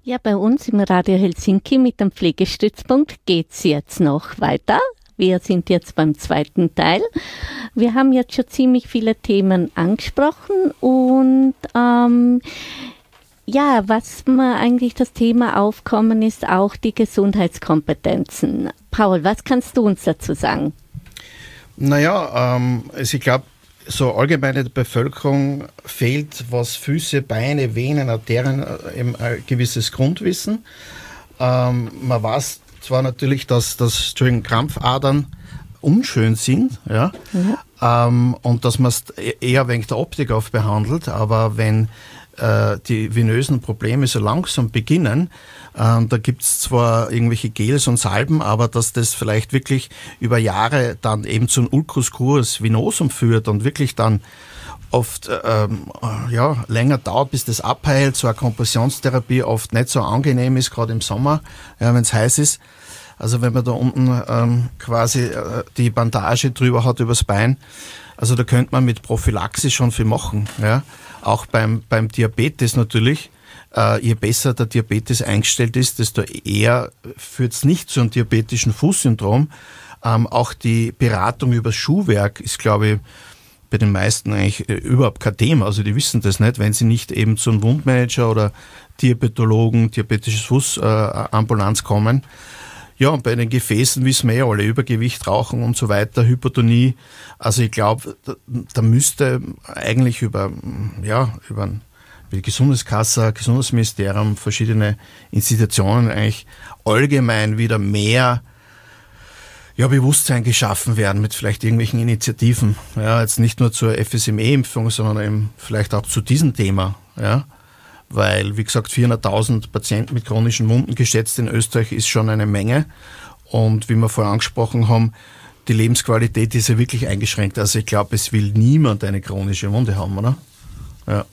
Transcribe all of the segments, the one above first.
Ja, bei uns im Radio Helsinki mit dem Pflegestützpunkt geht es jetzt noch weiter. Wir sind jetzt beim zweiten Teil. Wir haben jetzt schon ziemlich viele Themen angesprochen und was mir eigentlich das Thema aufkommen ist, auch die Gesundheitskompetenzen. Paul, was kannst du uns dazu sagen? Naja, ich glaube, so allgemeine Bevölkerung fehlt, was Füße, Beine, Venen, Arterien, eben ein gewisses Grundwissen. Man weiß zwar natürlich, dass Krampfadern unschön sind, ja. Und dass man es eher wegen der Optik auf behandelt, aber wenn die venösen Probleme so langsam beginnen, da gibt es zwar irgendwelche Gels und Salben, aber dass das vielleicht wirklich über Jahre dann eben zum Ulcus crus venosum führt und wirklich dann oft länger dauert, bis das abheilt, so eine Kompressionstherapie oft nicht so angenehm ist, gerade im Sommer, wenn es heiß ist. Also wenn man da unten quasi die Bandage drüber hat übers Bein, also da könnte man mit Prophylaxe schon viel machen. Ja. Auch beim Diabetes natürlich. Je besser der Diabetes eingestellt ist, desto eher führt es nicht zu einem diabetischen Fußsyndrom. Auch die Beratung über das Schuhwerk ist, glaube ich, bei den meisten eigentlich überhaupt kein Thema. Also die wissen das nicht, wenn sie nicht eben zu einem Wundmanager oder Diabetologen, diabetisches Fußambulanz kommen. Ja, und bei den Gefäßen wissen wir ja alle, Übergewicht, Rauchen und so weiter, Hypertonie. Also ich glaube, da müsste eigentlich über die Gesundheitskasse, Gesundheitsministerium, verschiedene Institutionen eigentlich allgemein wieder mehr Bewusstsein geschaffen werden mit vielleicht irgendwelchen Initiativen. Ja, jetzt nicht nur zur FSME-Impfung, sondern eben vielleicht auch zu diesem Thema. Ja. Weil, wie gesagt, 400.000 Patienten mit chronischen Wunden geschätzt in Österreich ist schon eine Menge. Und wie wir vorher angesprochen haben, die Lebensqualität ist ja wirklich eingeschränkt. Also ich glaube, es will niemand eine chronische Wunde haben, oder? Ja.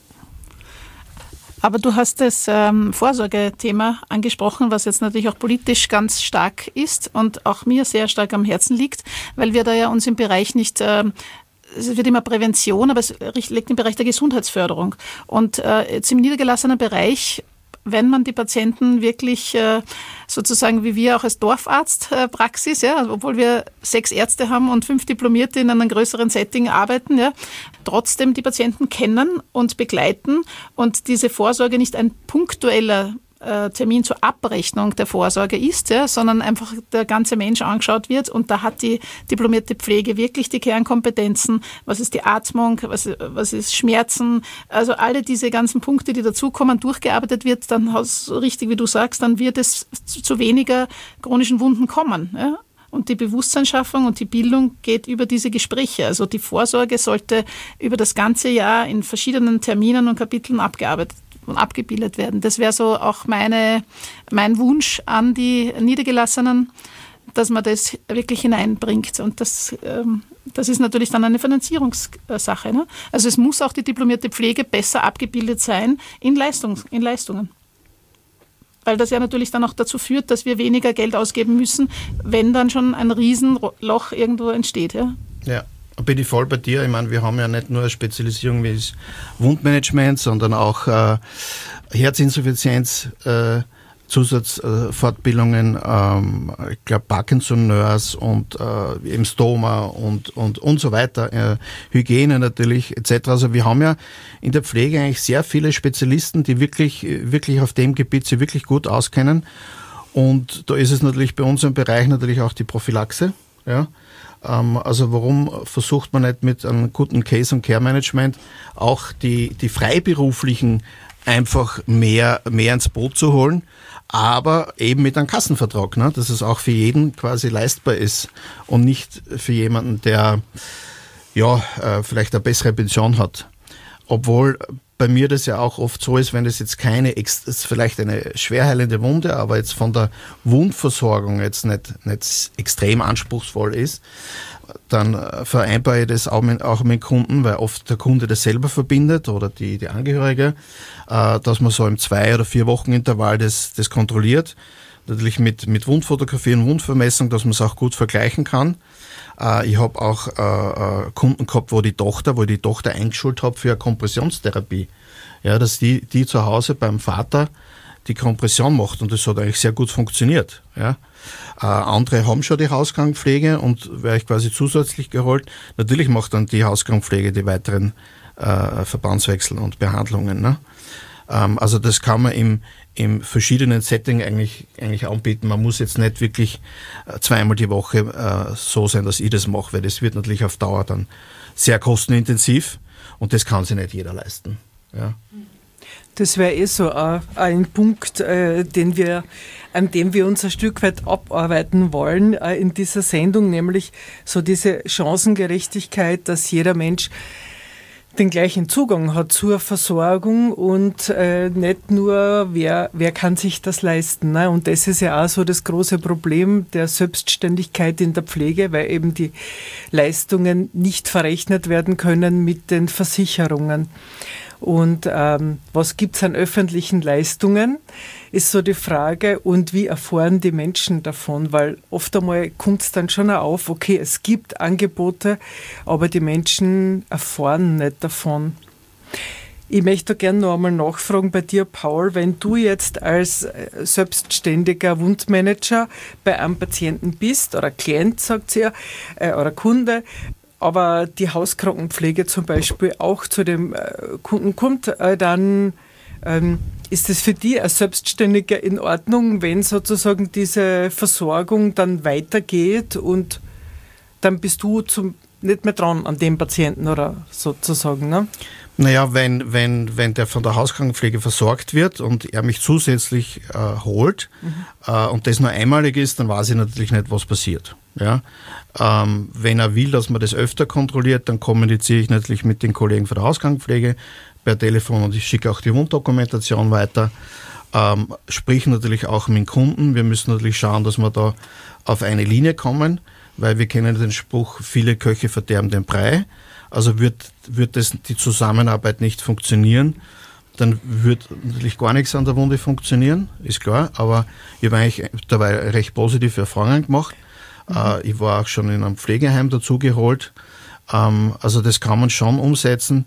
Aber du hast das Vorsorgethema angesprochen, was jetzt natürlich auch politisch ganz stark ist und auch mir sehr stark am Herzen liegt, weil wir da ja uns im Bereich nicht... Es wird immer Prävention, aber es liegt im Bereich der Gesundheitsförderung. Und jetzt im niedergelassenen Bereich, wenn man die Patienten wirklich sozusagen wie wir auch als Dorfarztpraxis, also obwohl wir 6 Ärzte haben und 5 Diplomierte in einem größeren Setting arbeiten, trotzdem die Patienten kennen und begleiten und diese Vorsorge nicht ein punktueller Termin zur Abrechnung der Vorsorge ist, sondern einfach der ganze Mensch angeschaut wird und da hat die diplomierte Pflege wirklich die Kernkompetenzen, was ist die Atmung, was ist Schmerzen, also alle diese ganzen Punkte, die dazukommen, durchgearbeitet wird, dann richtig wie du sagst, dann wird es zu weniger chronischen Wunden kommen. Ja? Und die Bewusstseinsschaffung und die Bildung geht über diese Gespräche. Also die Vorsorge sollte über das ganze Jahr in verschiedenen Terminen und Kapiteln abgebildet werden. Das wäre so auch mein Wunsch an die Niedergelassenen, dass man das wirklich hineinbringt. Und das ist natürlich dann eine Finanzierungssache. Ne? Also es muss auch die diplomierte Pflege besser abgebildet sein in Leistungen. Weil das ja natürlich dann auch dazu führt, dass wir weniger Geld ausgeben müssen, wenn dann schon ein Riesenloch irgendwo entsteht. Ja. Bin ich voll bei dir. Ich meine, wir haben ja nicht nur eine Spezialisierung wie das Wundmanagement, sondern auch Herzinsuffizienz, Zusatzfortbildungen, ich glaube Parkinson-Nurse und eben Stoma und so weiter, Hygiene natürlich etc. Also wir haben ja in der Pflege eigentlich sehr viele Spezialisten, die wirklich auf dem Gebiet sich wirklich gut auskennen. Und da ist es natürlich bei uns im Bereich natürlich auch die Prophylaxe, ja. Also warum versucht man nicht mit einem guten Case- und Care-Management auch die Freiberuflichen einfach mehr ins Boot zu holen, aber eben mit einem Kassenvertrag, ne? Dass es auch für jeden quasi leistbar ist und nicht für jemanden, der vielleicht eine bessere Pension hat. Obwohl bei mir das ja auch oft so ist, wenn das jetzt ist vielleicht eine schwerheilende Wunde, aber jetzt von der Wundversorgung jetzt nicht extrem anspruchsvoll ist, dann vereinbare ich das auch mit Kunden, weil oft der Kunde das selber verbindet oder die Angehörige, dass man so im 2 oder 4 Wochen Intervall das kontrolliert. Natürlich mit Wundfotografie und Wundvermessung, dass man es auch gut vergleichen kann. Ich habe auch Kunden gehabt, wo ich die Tochter eingeschult habe für eine Kompressionstherapie. Ja, dass die zu Hause beim Vater die Kompression macht und das hat eigentlich sehr gut funktioniert. Ja. Andere haben schon die Hauskrankpflege und wäre ich quasi zusätzlich geholt. Natürlich macht dann die Hauskrankpflege die weiteren Verbandswechsel und Behandlungen. Ne? Also das kann man im verschiedenen Setting eigentlich anbieten. Man muss jetzt nicht wirklich zweimal die Woche so sein, dass ich das mache, weil das wird natürlich auf Dauer dann sehr kostenintensiv und das kann sich nicht jeder leisten. Ja. Das wäre so ein Punkt, an dem wir uns ein Stück weit abarbeiten wollen in dieser Sendung, nämlich so diese Chancengerechtigkeit, dass jeder Mensch den gleichen Zugang hat zur Versorgung und nicht nur, wer kann sich das leisten. Ne? Und das ist ja auch so das große Problem der Selbstständigkeit in der Pflege, weil eben die Leistungen nicht verrechnet werden können mit den Versicherungen. Und was gibt es an öffentlichen Leistungen, ist so die Frage, und wie erfahren die Menschen davon? Weil oft einmal kommt es dann schon auch auf, okay, es gibt Angebote, aber die Menschen erfahren nicht davon. Ich möchte gerne noch einmal nachfragen bei dir, Paul, wenn du jetzt als selbstständiger Wundmanager bei einem Patienten bist, oder Klient, sagt sie ja, oder Kunde, aber die Hauskrankenpflege zum Beispiel auch zu dem Kunden kommt, dann ist es für dich als Selbstständiger in Ordnung, wenn sozusagen diese Versorgung dann weitergeht und dann bist du nicht mehr dran an dem Patienten oder sozusagen, ne? Naja, wenn der von der Hauskrankenpflege versorgt wird und er mich zusätzlich holt und das nur einmalig ist, dann weiß ich natürlich nicht, was passiert. Ja? Wenn er will, dass man das öfter kontrolliert, dann kommuniziere ich natürlich mit den Kollegen von der Hauskrankenpflege per Telefon und ich schicke auch die Wunddokumentation weiter. Sprich natürlich auch mit dem Kunden. Wir müssen natürlich schauen, dass wir da auf eine Linie kommen, weil wir kennen den Spruch, viele Köche verderben den Brei. Also wird die Zusammenarbeit nicht funktionieren, dann wird natürlich gar nichts an der Wunde funktionieren, ist klar, aber ich habe eigentlich dabei recht positive Erfahrungen gemacht. Ich war auch schon in einem Pflegeheim dazugeholt, also das kann man schon umsetzen.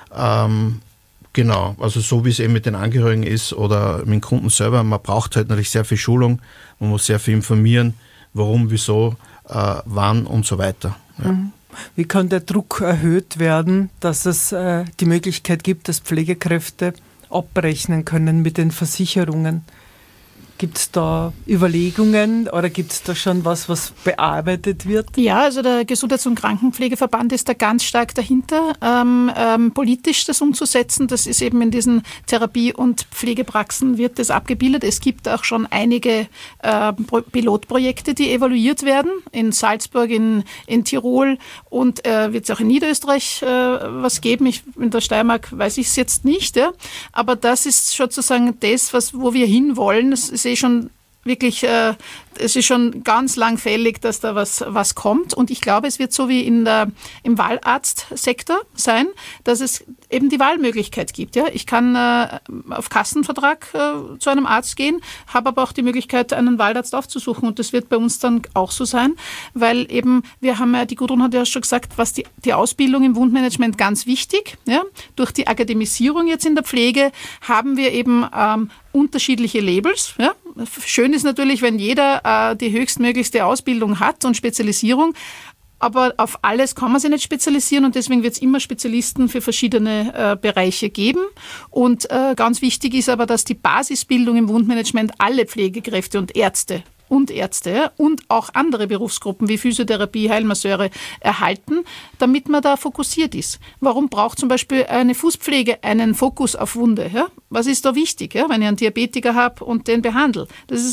Genau, also so wie es eben mit den Angehörigen ist oder mit dem Kunden selber, man braucht halt natürlich sehr viel Schulung, man muss sehr viel informieren, warum, wieso, wann und so weiter. Ja. Wie kann der Druck erhöht werden, dass es die Möglichkeit gibt, dass Pflegekräfte abrechnen können mit den Versicherungen? Gibt es da Überlegungen oder gibt es da schon was bearbeitet wird? Ja, also der Gesundheits- und Krankenpflegeverband ist da ganz stark dahinter, politisch das umzusetzen. Das ist eben in diesen Therapie- und Pflegepraxen wird das abgebildet. Es gibt auch schon einige Pilotprojekte, die evaluiert werden. In Salzburg, in Tirol und wird es auch in Niederösterreich was geben. In der Steiermark weiß ich es jetzt nicht. Ja. Aber das ist sozusagen das, wo wir hinwollen. Das ist schon wirklich, es ist schon ganz lang fällig, dass da was kommt. Und ich glaube, es wird so wie im Wahlarztsektor sein, dass es eben die Wahlmöglichkeit gibt. Ja? Ich kann auf Kassenvertrag zu einem Arzt gehen, habe aber auch die Möglichkeit, einen Wahlarzt aufzusuchen. Und das wird bei uns dann auch so sein, weil eben, wir haben ja, die Gudrun hat ja schon gesagt, was die Ausbildung im Wundmanagement ganz wichtig. Ja? Durch die Akademisierung jetzt in der Pflege haben wir eben unterschiedliche Labels. Ja? Schön ist natürlich, wenn jeder die höchstmöglichste Ausbildung hat und Spezialisierung, aber auf alles kann man sich nicht spezialisieren und deswegen wird es immer Spezialisten für verschiedene Bereiche geben. Und ganz wichtig ist aber, dass die Basisbildung im Wundmanagement alle Pflegekräfte und Ärzte und auch andere Berufsgruppen wie Physiotherapie, Heilmasseure erhalten, damit man da fokussiert ist. Warum braucht zum Beispiel eine Fußpflege einen Fokus auf Wunde? Ja? Was ist da wichtig, ja? Wenn ich einen Diabetiker habe und den behandle?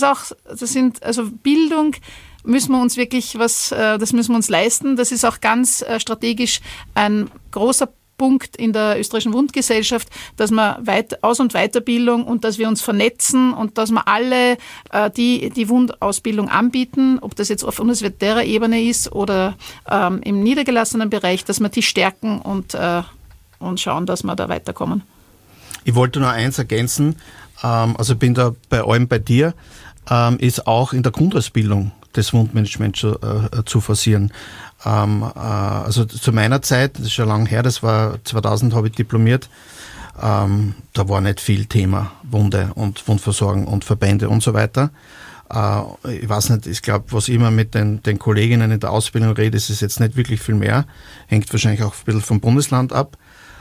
Bildung müssen wir uns wirklich das müssen wir uns leisten. Das ist auch ganz strategisch ein großer Punkt in der österreichischen Wundgesellschaft, dass wir Aus- und Weiterbildung und dass wir uns vernetzen und dass wir alle die Wundausbildung anbieten, ob das jetzt auf universitärer Ebene ist oder im niedergelassenen Bereich, dass wir die stärken und schauen, dass wir da weiterkommen. Ich wollte nur eins ergänzen, also bin da bei allem bei dir, ist auch in der Grundausbildung das Wundmanagement zu forcieren. Also zu meiner Zeit, das ist schon lange her, das war 2000, habe ich diplomiert, Da war nicht viel Thema Wunde und Wundversorgung und Verbände und so weiter. Ich weiß nicht, ich glaube, was ich immer mit den Kolleginnen in der Ausbildung rede, ist es jetzt nicht wirklich viel mehr. Hängt wahrscheinlich auch ein bisschen vom Bundesland ab.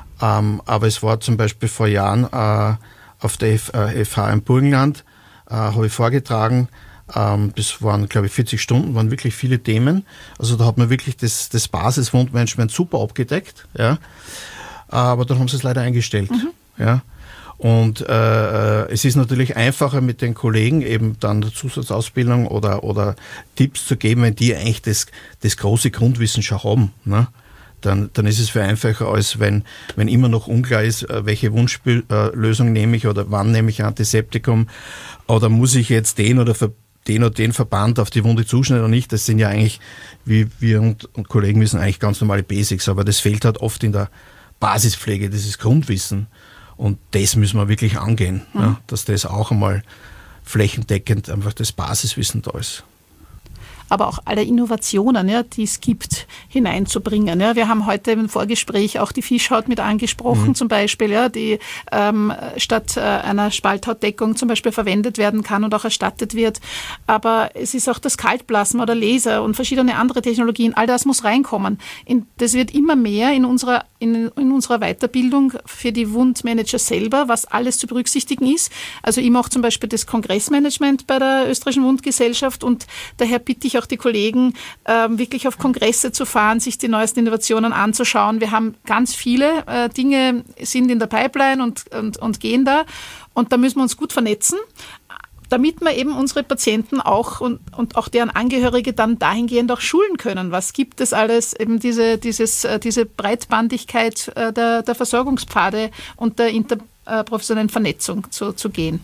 Aber es war zum Beispiel vor Jahren auf der FH im Burgenland, habe ich vorgetragen. Das waren, glaube ich, 40 Stunden, waren wirklich viele Themen. Also da hat man wirklich das Basiswundmanagement super abgedeckt. Ja. Aber dann haben sie es leider eingestellt. Ja. Und es ist natürlich einfacher mit den Kollegen eben dann eine Zusatzausbildung oder Tipps zu geben, wenn die eigentlich das große Grundwissen schon haben. Ne? Dann ist es viel einfacher, als wenn immer noch unklar ist, welche Wunschlösung nehme ich oder wann nehme ich Antiseptikum oder muss ich jetzt den oder den Verband auf die Wunde zuschneiden oder nicht. Das sind ja eigentlich, wie wir und Kollegen wissen, eigentlich ganz normale Basics, aber das fehlt halt oft in der Basispflege, dieses Grundwissen. Und das müssen wir wirklich angehen, ja, dass das auch einmal flächendeckend einfach das Basiswissen da ist. Aber auch alle Innovationen, ja, die es gibt, hineinzubringen. Ja. Wir haben heute im Vorgespräch auch die Fischhaut mit angesprochen, zum Beispiel, ja, die statt einer Spalthautdeckung zum Beispiel verwendet werden kann und auch erstattet wird. Aber es ist auch das Kaltplasma oder Laser und verschiedene andere Technologien. All das muss reinkommen. Das wird immer mehr in unserer Weiterbildung für die Wundmanager selber, was alles zu berücksichtigen ist. Also ich mache zum Beispiel das Kongressmanagement bei der Österreichischen Wundgesellschaft und daher bitte ich auch die Kollegen, wirklich auf Kongresse zu fahren, sich die neuesten Innovationen anzuschauen. Wir haben ganz viele Dinge, sind in der Pipeline und gehen da. Und da müssen wir uns gut vernetzen, damit wir eben unsere Patienten auch und auch deren Angehörige dann dahingehend auch schulen können. Was gibt es alles, eben diese Breitbandigkeit der Versorgungspfade und der interprofessionellen Vernetzung zu gehen.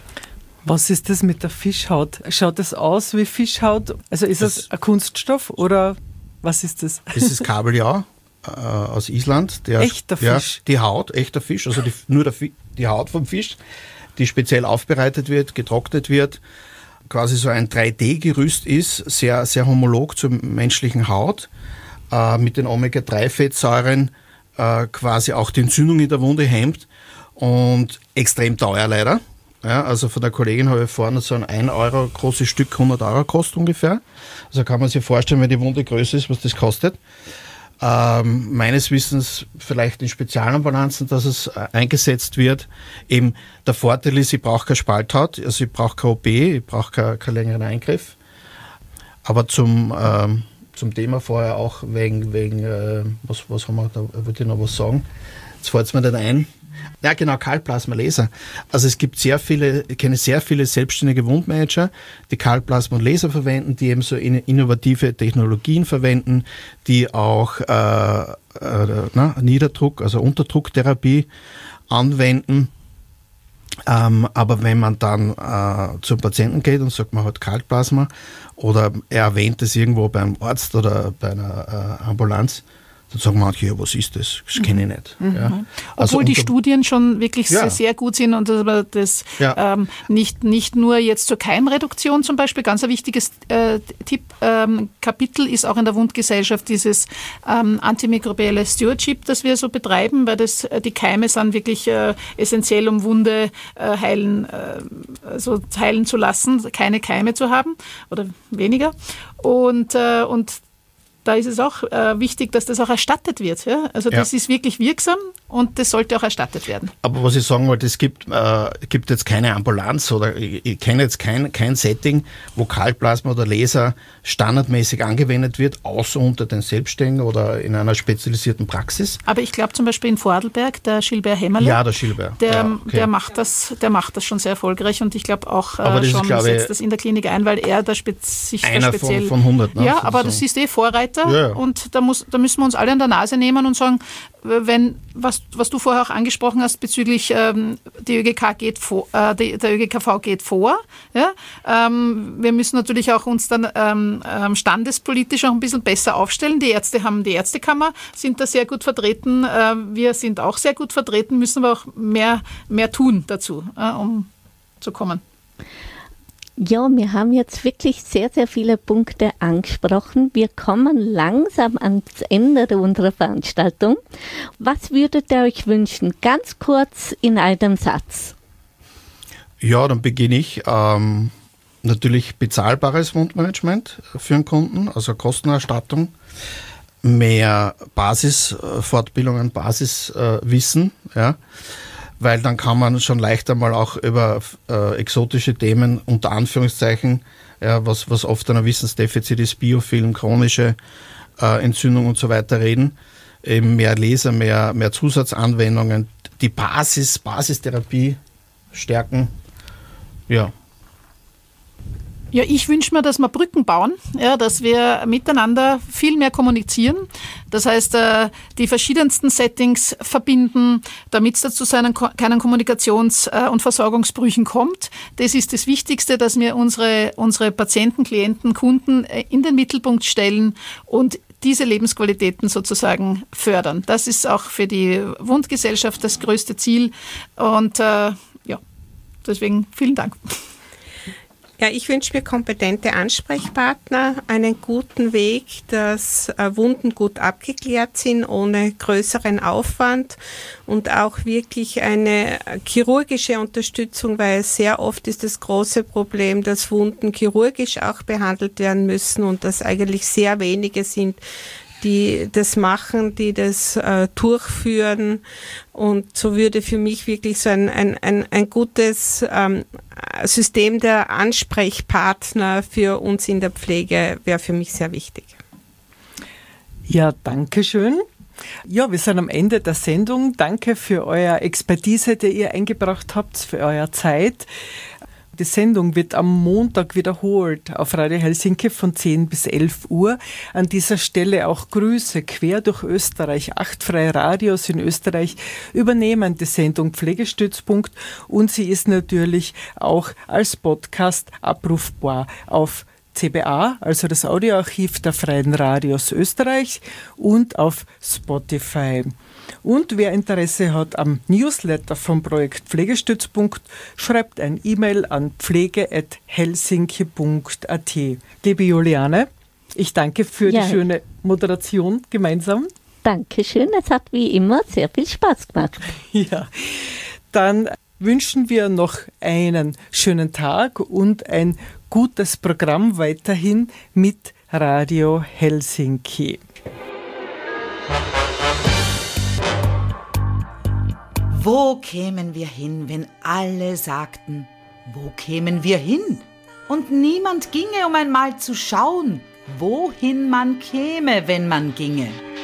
Was ist das mit der Fischhaut? Schaut das aus wie Fischhaut? Also ist das ein Kunststoff oder was ist das? Das ist Kabeljau aus Island. Echter Fisch? Ja, die Haut, echter Fisch, also die Haut vom Fisch, die speziell aufbereitet wird, getrocknet wird, quasi so ein 3D-Gerüst ist, sehr, sehr homolog zur menschlichen Haut, mit den Omega-3-Fettsäuren quasi auch die Entzündung in der Wunde hemmt und extrem teuer leider. Ja, also von der Kollegin habe ich vorhin so ein 1 Euro großes Stück 100 Euro kostet ungefähr. Also kann man sich vorstellen, wenn die Wunde größer ist, was das kostet. Meines Wissens vielleicht in Spezialambulanzen, dass es eingesetzt wird. Eben der Vorteil ist, ich brauche keine Spalthaut, also ich brauche kein OP, ich brauche keinen längeren Eingriff. Aber zum Thema vorher auch wegen was haben wir, da wollte ich noch was sagen. Jetzt fällt es mir nicht ein. Ja, genau, Kaltplasma-Laser. Also ich kenne sehr viele selbstständige Wundmanager, die Kaltplasma und Laser verwenden, die eben so innovative Technologien verwenden, die auch Niederdruck, also Unterdrucktherapie anwenden. Aber wenn man dann zum Patienten geht und sagt, man hat Kaltplasma oder er erwähnt es irgendwo beim Arzt oder bei einer Ambulanz, dann sagen manche, ja, was ist das? Das kenne ich nicht. Ja. Obwohl die Studien schon wirklich sehr gut sind und das nicht nur jetzt zur Keimreduktion zum Beispiel, ganz ein wichtiges Kapitel ist auch in der Wundgesellschaft dieses antimikrobielle Stewardship, das wir so betreiben, weil die Keime sind wirklich essentiell, um Wunde heilen zu lassen, keine Keime zu haben oder weniger. Und da ist es auch wichtig, dass das auch erstattet wird. Ja? Also das ist wirklich wirksam und das sollte auch erstattet werden. Aber was ich sagen wollte, es gibt jetzt keine Ambulanz oder ich kenne jetzt kein Setting, wo Kaltplasma oder Laser standardmäßig angewendet wird, außer unter den Selbstständigen oder in einer spezialisierten Praxis. Aber ich glaube zum Beispiel in Vorarlberg, der Gilbert Hämmerle, ja, der Gilbert. Der macht das schon sehr erfolgreich und ich glaube auch setzt das in der Klinik ein, weil er sich einer speziell... von 100. Ne, ja, aber das ist Vorreiter. Ja. Und da müssen wir uns alle an der Nase nehmen und sagen, was du vorher auch angesprochen hast bezüglich die ÖGK geht vor, der ÖGKV geht vor. Ja? Wir müssen natürlich auch uns dann standespolitisch auch ein bisschen besser aufstellen. Die Ärzte haben die Ärztekammer, sind da sehr gut vertreten. Wir sind auch sehr gut vertreten, müssen aber auch mehr tun dazu, um zu kommen. Ja, wir haben jetzt wirklich sehr, sehr viele Punkte angesprochen. Wir kommen langsam ans Ende unserer Veranstaltung. Was würdet ihr euch wünschen? Ganz kurz in einem Satz. Ja, dann beginne ich. Natürlich bezahlbares Wundmanagement für den Kunden, also Kostenerstattung, mehr Basisfortbildungen, Basiswissen, ja, weil dann kann man schon leichter mal auch über exotische Themen, unter Anführungszeichen, ja, was oft ein Wissensdefizit ist, Biofilm, chronische Entzündung und so weiter reden. Eben mehr Laser, mehr Zusatzanwendungen, die Basistherapie stärken. Ja. Ja, ich wünsche mir, dass wir Brücken bauen, ja, dass wir miteinander viel mehr kommunizieren. Das heißt, die verschiedensten Settings verbinden, damit es dazu keinen Kommunikations- und Versorgungsbrüchen kommt. Das ist das Wichtigste, dass wir unsere Patienten, Klienten, Kunden in den Mittelpunkt stellen und diese Lebensqualitäten sozusagen fördern. Das ist auch für die Wundgesellschaft das größte Ziel. Und deswegen vielen Dank. Ja, ich wünsche mir kompetente Ansprechpartner, einen guten Weg, dass Wunden gut abgeklärt sind, ohne größeren Aufwand und auch wirklich eine chirurgische Unterstützung, weil sehr oft ist das große Problem, dass Wunden chirurgisch auch behandelt werden müssen und dass eigentlich sehr wenige sind, die das machen, die das durchführen. Und so würde für mich wirklich so ein gutes System der Ansprechpartner für uns in der Pflege wäre für mich sehr wichtig. Ja, danke schön. Ja, wir sind am Ende der Sendung. Danke für eure Expertise, die ihr eingebracht habt, für eure Zeit. Die Sendung wird am Montag wiederholt auf Radio Helsinki von 10 bis 11 Uhr. An dieser Stelle auch Grüße quer durch Österreich. 8 freie Radios in Österreich übernehmen die Sendung Pflegestützpunkt und sie ist natürlich auch als Podcast abrufbar auf CBA, also das Audioarchiv der Freien Radios Österreich, und auf Spotify. Und wer Interesse hat am Newsletter vom Projekt Pflegestützpunkt, schreibt ein E-Mail an pflege@helsinki.at. Liebe Juliane, ich danke für die schöne Moderation gemeinsam. Dankeschön, es hat wie immer sehr viel Spaß gemacht. Ja, dann wünschen wir noch einen schönen Tag und ein gutes Programm weiterhin mit Radio Helsinki. Wo kämen wir hin, wenn alle sagten, wo kämen wir hin? Und niemand ginge, um einmal zu schauen, wohin man käme, wenn man ginge.